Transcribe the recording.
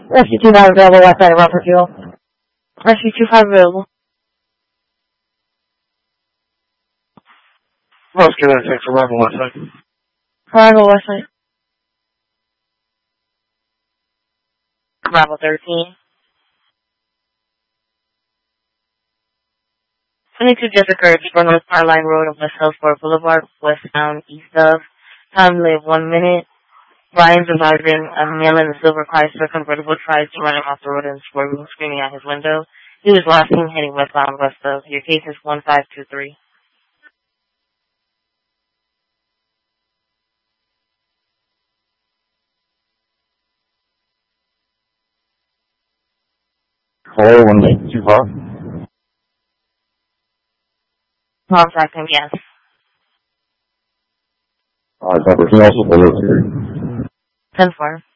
SC2 not available, west side of Rockford Fuel. SC25 available. Most good, I think, for Arrival West Side. Arrival west side. Bravo 13. 22 just occurred for North Power Line Road of West Hillsport Boulevard, westbound east of. Time delay of 1 minute. Ryan's advising a male in a silver Chrysler convertible tried to run him off the road and swerving, screaming out his window. He was last seen heading westbound west of. Your case is 1523. Hello, 1825. Contact him, yes. Everything else will be here. 10-4.